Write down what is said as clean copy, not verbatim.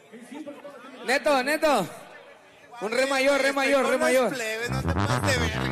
Neto. Un re mayor. Plebe, no te pases de verga.